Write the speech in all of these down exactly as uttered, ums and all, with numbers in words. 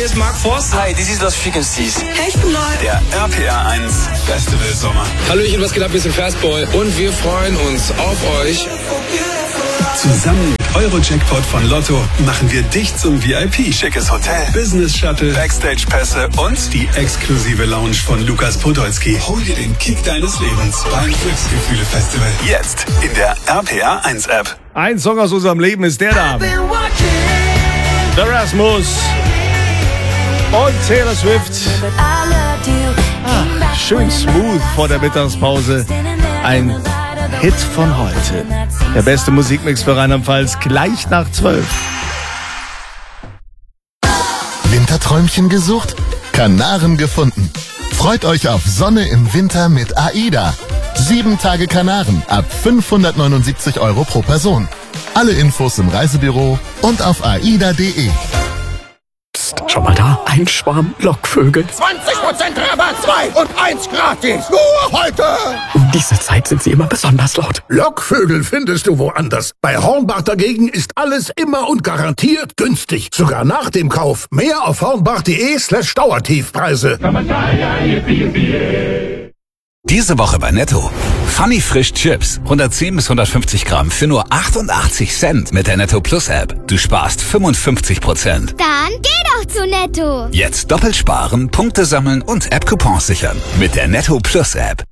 hier ist Mark Forster. Hi, this is Lost Frequencies. Hey, ich bin neu. Der R P R eins Festival Sommer. Hallöchen, was geht ab? Wir sind Fastboy und wir freuen uns auf euch. Zusammen mit Euro-Jackpot von Lotto machen wir dich zum V I P. Schickes Hotel, Business Shuttle, Backstage-Pässe und die exklusive Lounge von Lukas Podolski. Hol dir den Kick deines Lebens beim Glücksgefühle-Festival. Jetzt in der R P R eins App. Ein Song aus unserem Leben ist der da. The Rasmus und Taylor Swift. Ah, schön smooth vor der Mittagspause. Ein Hit von heute. Der beste Musikmix für Rheinland-Pfalz gleich nach zwölf. Winterträumchen gesucht? Kanaren gefunden. Freut euch auf Sonne im Winter mit AIDA. Sieben Tage Kanaren ab fünfhundertneunundsiebzig Euro pro Person. Alle Infos im Reisebüro und auf aida punkt de. Schau mal da, ein Schwarm Lockvögel. zwanzig Prozent Rabatt, zwei und eins gratis. Nur heute. Um diese Zeit sind sie immer besonders laut. Lockvögel findest du woanders. Bei Hornbach dagegen ist alles immer und garantiert günstig. Sogar nach dem Kauf. Mehr auf hornbach punkt de slash Dauertiefpreise. Diese Woche bei Netto. Funny Frisch Chips. hundertzehn bis hundertfünfzig Gramm für nur achtundachtzig Cent mit der Netto Plus App. Du sparst fünfundfünfzig Prozent. Dann geh doch zu Netto. Jetzt doppelt sparen, Punkte sammeln und App-Coupons sichern. Mit der Netto Plus App.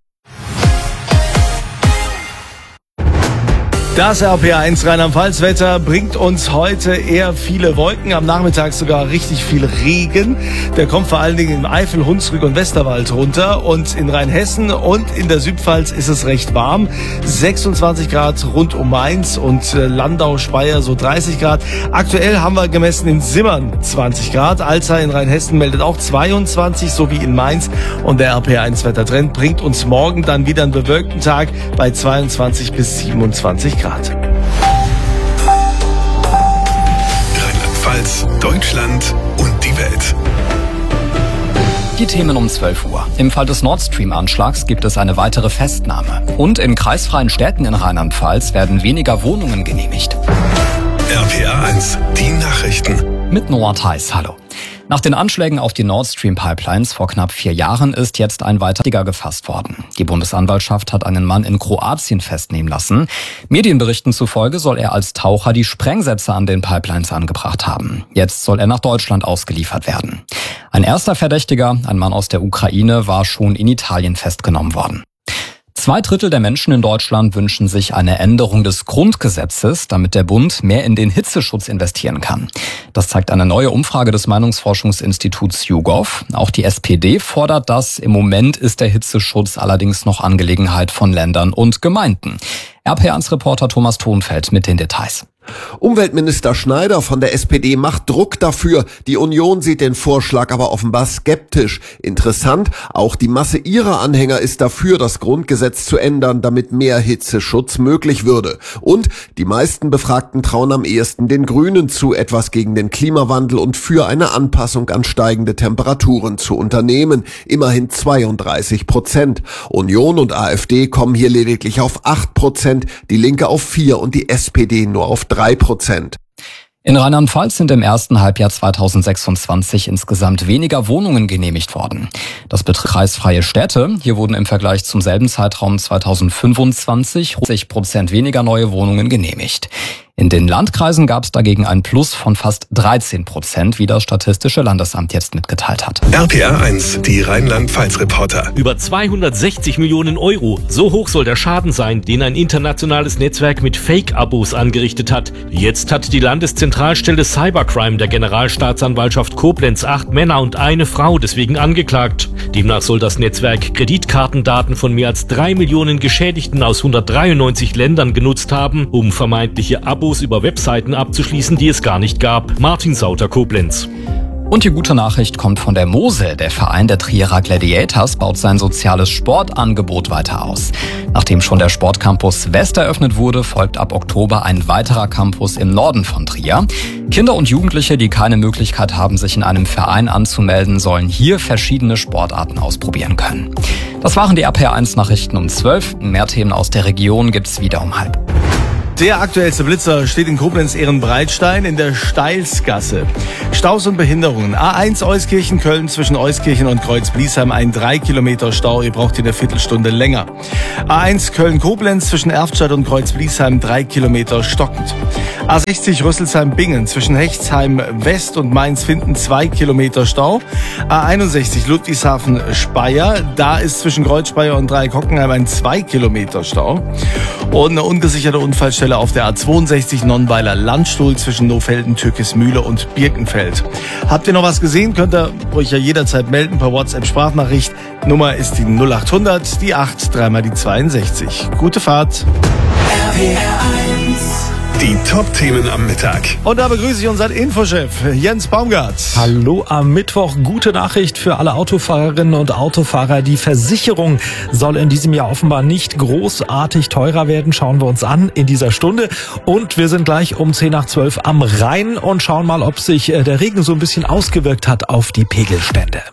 Das R P R eins Rheinland-Pfalz-Wetter bringt uns heute eher viele Wolken, am Nachmittag sogar richtig viel Regen. Der kommt vor allen Dingen im Eifel, Hunsrück und Westerwald runter und in Rheinhessen und in der Südpfalz ist es recht warm. sechsundzwanzig Grad rund um Mainz und Landau, Speyer so dreißig Grad. Aktuell haben wir gemessen in Simmern zwanzig Grad. Alzey in Rheinhessen meldet auch zweiundzwanzig, so wie in Mainz. Und der R P R eins Wettertrend bringt uns morgen dann wieder einen bewölkten Tag bei zweiundzwanzig bis siebenundzwanzig Grad. Rheinland-Pfalz, Deutschland und die Welt. Die Themen um zwölf Uhr. Im Fall des Nord Stream-Anschlags gibt es eine weitere Festnahme. Und in kreisfreien Städten in Rheinland-Pfalz werden weniger Wohnungen genehmigt. R P R eins, die Nachrichten. Mit Noah Theis, hallo. Nach den Anschlägen auf die Nord Stream Pipelines vor knapp vier Jahren ist jetzt ein weiterer gefasst worden. Die Bundesanwaltschaft hat einen Mann in Kroatien festnehmen lassen. Medienberichten zufolge soll er als Taucher die Sprengsätze an den Pipelines angebracht haben. Jetzt soll er nach Deutschland ausgeliefert werden. Ein erster Verdächtiger, ein Mann aus der Ukraine, war schon in Italien festgenommen worden. Zwei Drittel der Menschen in Deutschland wünschen sich eine Änderung des Grundgesetzes, damit der Bund mehr in den Hitzeschutz investieren kann. Das zeigt eine neue Umfrage des Meinungsforschungsinstituts YouGov. Auch die S P D fordert das. Im Moment ist der Hitzeschutz allerdings noch Angelegenheit von Ländern und Gemeinden. R P R eins Reporter Thomas Thonfeld mit den Details. Umweltminister Schneider von der S P D macht Druck dafür. Die Union sieht den Vorschlag aber offenbar skeptisch. Interessant, auch die Masse ihrer Anhänger ist dafür, das Grundgesetz zu ändern, damit mehr Hitzeschutz möglich würde. Und die meisten Befragten trauen am ehesten den Grünen zu, etwas gegen den Klimawandel und für eine Anpassung an steigende Temperaturen zu unternehmen. Immerhin zweiunddreißig Prozent. Union und AfD kommen hier lediglich auf acht Prozent, die Linke auf vier und die S P D nur auf drei Prozent. In Rheinland-Pfalz sind im ersten Halbjahr zweitausendsechsundzwanzig insgesamt weniger Wohnungen genehmigt worden. Das betrifft kreisfreie Städte. Hier wurden im Vergleich zum selben Zeitraum zweitausendfünfundzwanzig zwanzig Prozent weniger neue Wohnungen genehmigt. In den Landkreisen gab es dagegen ein Plus von fast dreizehn Prozent, wie das Statistische Landesamt jetzt mitgeteilt hat. R P R eins, die Rheinland-Pfalz-Reporter. Über zweihundertsechzig Millionen Euro. So hoch soll der Schaden sein, den ein internationales Netzwerk mit Fake-Abos angerichtet hat. Jetzt hat die Landeszentralstelle Cybercrime der Generalstaatsanwaltschaft Koblenz acht Männer und eine Frau deswegen angeklagt. Demnach soll das Netzwerk Kreditkartendaten von mehr als drei Millionen Geschädigten aus hundertdreiundneunzig Ländern genutzt haben, um vermeintliche Abos über Webseiten abzuschließen, die es gar nicht gab. Martin Sauter, Koblenz. Und die gute Nachricht kommt von der Mosel. Der Verein der Trierer Gladiators baut sein soziales Sportangebot weiter aus. Nachdem schon der Sportcampus West eröffnet wurde, folgt ab Oktober ein weiterer Campus im Norden von Trier. Kinder und Jugendliche, die keine Möglichkeit haben, sich in einem Verein anzumelden, sollen hier verschiedene Sportarten ausprobieren können. Das waren die R P R eins Nachrichten um zwölf. Mehr Themen aus der Region gibt's wieder um halb. Der aktuellste Blitzer steht in Koblenz-Ehrenbreitstein in der Steilsgasse. Staus und Behinderungen. A eins Euskirchen-Köln zwischen Euskirchen und Kreuz-Bliesheim ein drei Kilometer Stau. Ihr braucht hier eine Viertelstunde länger. A eins Köln-Koblenz zwischen Erftstadt und Kreuz-Bliesheim drei Kilometer stockend. A sechzig Rüsselsheim-Bingen zwischen Hechtsheim-West und Mainz-Finden zwei Kilometer Stau. A einundsechzig Ludwigshafen-Speyer. Da ist zwischen Kreuzspeyer und Dreieck-Hockenheim ein zwei Kilometer Stau. Und eine ungesicherte Unfallstelle auf der A zweiundsechzig Nonnweiler Landstuhl zwischen Nofelden, Türkismühle und Birkenfeld. Habt ihr noch was gesehen? Könnt ihr euch ja jederzeit melden per WhatsApp-Sprachnachricht. Nummer ist die null acht hundert, die acht, dreimal die zweiundsechzig. Gute Fahrt. R P R eins. Die Top-Themen am Mittag. Und da begrüße ich unseren Infochef Jens Baumgart. Hallo am Mittwoch. Gute Nachricht für alle Autofahrerinnen und Autofahrer. Die Versicherung soll in diesem Jahr offenbar nicht großartig teurer werden. Schauen wir uns an in dieser Stunde. Und wir sind gleich um zehn nach zwölf am Rhein und schauen mal, ob sich der Regen so ein bisschen ausgewirkt hat auf die Pegelstände.